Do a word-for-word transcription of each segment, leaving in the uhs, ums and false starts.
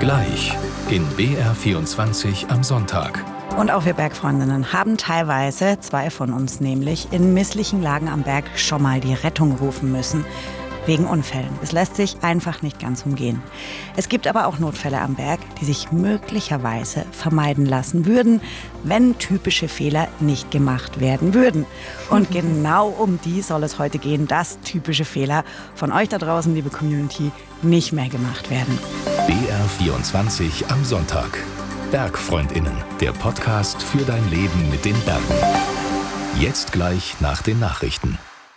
Gleich in B R vierundzwanzig am Sonntag. Und auch wir Bergfreundinnen haben teilweise, zwei von uns nämlich, in misslichen Lagen am Berg schon mal die Rettung rufen müssen. Wegen Unfällen. Es lässt sich einfach nicht ganz umgehen. Es gibt aber auch Notfälle am Berg, die sich möglicherweise vermeiden lassen würden, wenn typische Fehler nicht gemacht werden würden. Und genau um die soll es heute gehen, dass typische Fehler von euch da draußen, liebe Community, nicht mehr gemacht werden. B R vierundzwanzig am Sonntag. Bergfreundinnen, der Podcast für dein Leben mit den Bergen. Jetzt gleich nach den Nachrichten.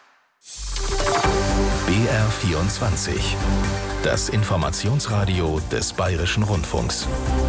B R vierundzwanzig, das Informationsradio des Bayerischen Rundfunks.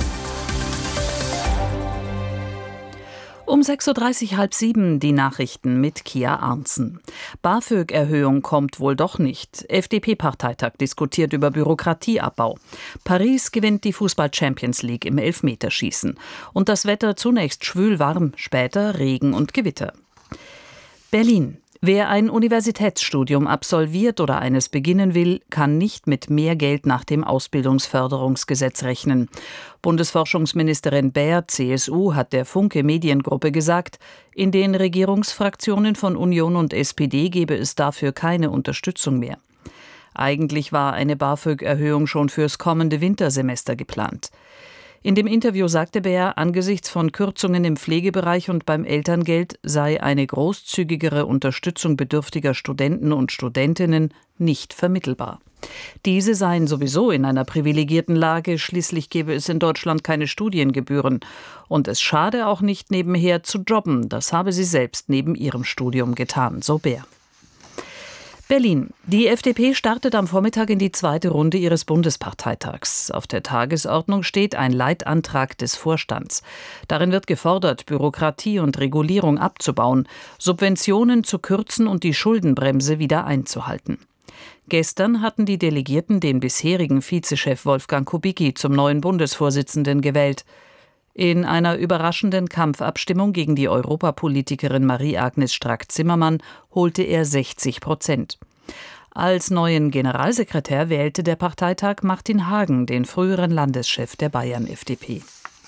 Um sechs Uhr dreißig, halb sieben, die Nachrichten mit Kia Arntzen. BAföG-Erhöhung kommt wohl doch nicht. F D P-Parteitag diskutiert über Bürokratieabbau. Paris gewinnt die Fußball-Champions League im Elfmeterschießen. Und das Wetter zunächst schwül warm, später Regen und Gewitter. Berlin. Wer ein Universitätsstudium absolviert oder eines beginnen will, kann nicht mit mehr Geld nach dem Ausbildungsförderungsgesetz rechnen. Bundesforschungsministerin Baer, C S U, hat der Funke Mediengruppe gesagt, in den Regierungsfraktionen von Union und S P D gebe es dafür keine Unterstützung mehr. Eigentlich war eine BAföG-Erhöhung schon fürs kommende Wintersemester geplant. In dem Interview sagte Baer, angesichts von Kürzungen im Pflegebereich und beim Elterngeld sei eine großzügigere Unterstützung bedürftiger Studenten und Studentinnen nicht vermittelbar. Diese seien sowieso in einer privilegierten Lage, schließlich gäbe es in Deutschland keine Studiengebühren. Und es schade auch nicht, nebenher zu jobben, das habe sie selbst neben ihrem Studium getan, so Baer. Berlin. Die F D P startet am Vormittag in die zweite Runde ihres Bundesparteitags. Auf der Tagesordnung steht ein Leitantrag des Vorstands. Darin wird gefordert, Bürokratie und Regulierung abzubauen, Subventionen zu kürzen und die Schuldenbremse wieder einzuhalten. Gestern hatten die Delegierten den bisherigen Vizechef Wolfgang Kubicki zum neuen Bundesvorsitzenden gewählt. In einer überraschenden Kampfabstimmung gegen die Europapolitikerin Marie-Agnes Strack-Zimmermann holte er sechzig Prozent. Als neuen Generalsekretär wählte der Parteitag Martin Hagen, den früheren Landeschef der Bayern-F D P.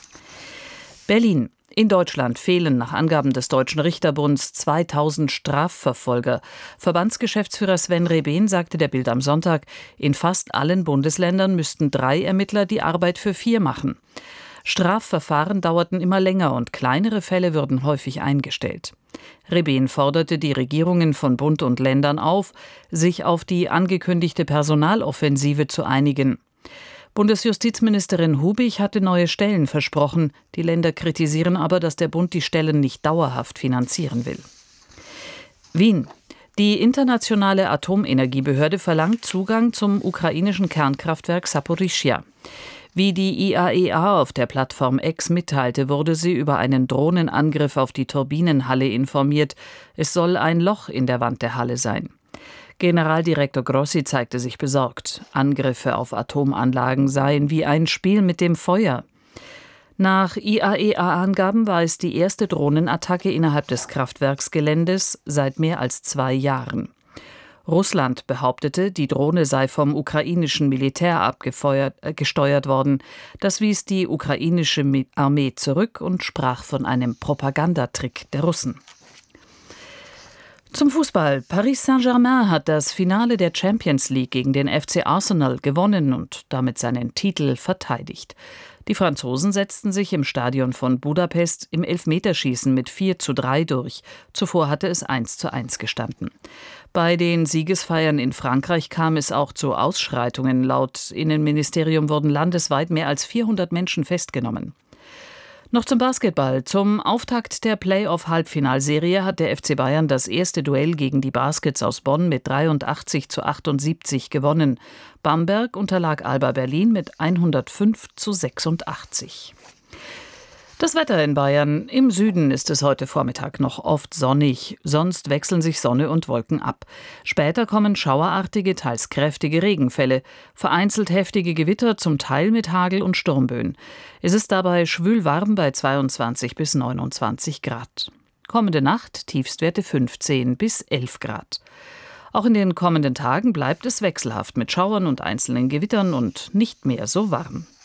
Berlin. In Deutschland fehlen nach Angaben des Deutschen Richterbunds zweitausend Strafverfolger. Verbandsgeschäftsführer Sven Rehben sagte der Bild am Sonntag, in fast allen Bundesländern müssten drei Ermittler die Arbeit für vier machen. Strafverfahren dauerten immer länger und kleinere Fälle würden häufig eingestellt. Rehben forderte die Regierungen von Bund und Ländern auf, sich auf die angekündigte Personaloffensive zu einigen. Bundesjustizministerin Hubig hatte neue Stellen versprochen. Die Länder kritisieren aber, dass der Bund die Stellen nicht dauerhaft finanzieren will. Wien. Die internationale Atomenergiebehörde verlangt Zugang zum ukrainischen Kernkraftwerk Saporischschja. Wie die I A E A auf der Plattform X mitteilte, wurde sie über einen Drohnenangriff auf die Turbinenhalle informiert. Es soll ein Loch in der Wand der Halle sein. Generaldirektor Grossi zeigte sich besorgt. Angriffe auf Atomanlagen seien wie ein Spiel mit dem Feuer. Nach I A E A-Angaben war es die erste Drohnenattacke innerhalb des Kraftwerksgeländes seit mehr als zwei Jahren. Russland behauptete, die Drohne sei vom ukrainischen Militär abgefeuert, äh, gesteuert worden. Das wies die ukrainische Armee zurück und sprach von einem Propagandatrick der Russen. Zum Fußball. Paris Saint-Germain hat das Finale der Champions League gegen den F C Arsenal gewonnen und damit seinen Titel verteidigt. Die Franzosen setzten sich im Stadion von Budapest im Elfmeterschießen mit vier zu drei durch. Zuvor hatte es eins zu eins gestanden. Bei den Siegesfeiern in Frankreich kam es auch zu Ausschreitungen. Laut Innenministerium wurden landesweit mehr als vierhundert Menschen festgenommen. Noch zum Basketball. Zum Auftakt der Playoff-Halbfinalserie hat der F C Bayern das erste Duell gegen die Baskets aus Bonn mit dreiundachtzig zu achtundsiebzig gewonnen. Bamberg unterlag Alba Berlin mit hundertfünf zu sechsundachtzig. Das Wetter in Bayern. Im Süden ist es heute Vormittag noch oft sonnig. Sonst wechseln sich Sonne und Wolken ab. Später kommen schauerartige, teils kräftige Regenfälle. Vereinzelt heftige Gewitter, zum Teil mit Hagel und Sturmböen. Es ist dabei schwül warm bei zweiundzwanzig bis neunundzwanzig Grad. Kommende Nacht Tiefstwerte fünfzehn bis elf Grad. Auch in den kommenden Tagen bleibt es wechselhaft mit Schauern und einzelnen Gewittern und nicht mehr so warm.